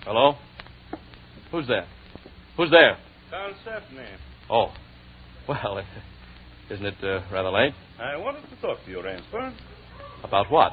Hello? Who's there? Who's there? Carl Sefney. Oh. Well, isn't it rather late? I wanted to talk to you, Rainsford. About what?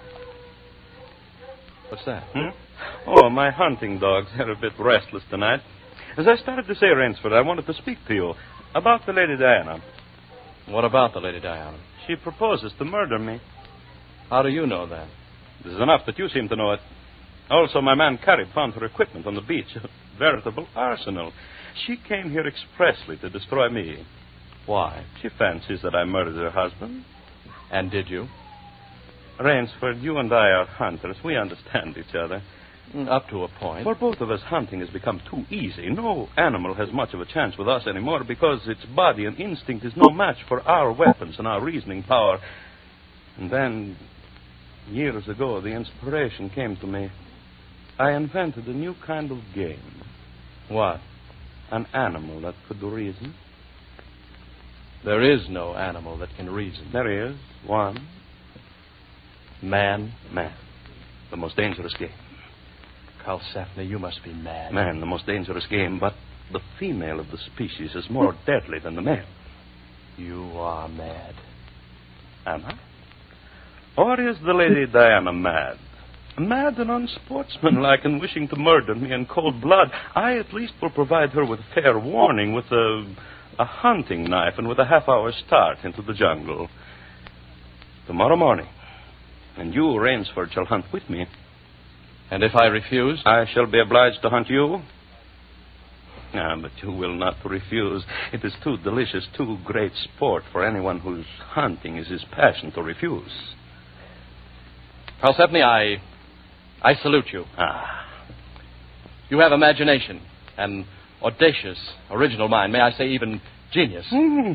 What's that? Oh, my hunting dogs are a bit restless tonight. As I started to say, Rainsford, I wanted to speak to you about the Lady Diana. What about the Lady Diana? She proposes to murder me. How do you know that? This is enough that you seem to know it. Also, my man Carib found her equipment on the beach. A veritable arsenal. She came here expressly to destroy me. Why? She fancies that I murdered her husband. And did you? Rainsford, you and I are hunters. We understand each other. Up to a point. For both of us, hunting has become too easy. No animal has much of a chance with us anymore because its body and instinct is no match for our weapons and our reasoning power. And then, years ago, the inspiration came to me. I invented a new kind of game. What? An animal that could reason. There is no animal that can reason. There is one. Man? Man. The most dangerous game. Carl Sefney, you must be mad. Man, the most dangerous game, but the female of the species is more deadly than the male. You are mad. Am I? Or is the Lady Diana mad? Mad and unsportsmanlike and wishing to murder me in cold blood. I at least will provide her with fair warning, with a hunting knife and with a half-hour start into the jungle. Tomorrow morning. And you, Rainsford, shall hunt with me. And if I refuse? I shall be obliged to hunt you. Ah, but you will not refuse. It is too delicious, too great sport for anyone whose hunting is his passion to refuse. Carl Sefney, I salute you. Ah. You have imagination, an audacious, original mind. May I say even genius.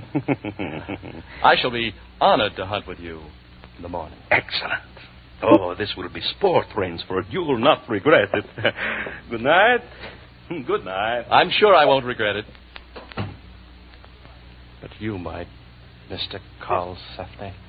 I shall be honored to hunt with you in the morning. Excellent. Oh, this will be sport, Rainsford. You will not regret it. Good night. Good night. I'm sure I won't regret it. But you might, Mr. Carl Sefney.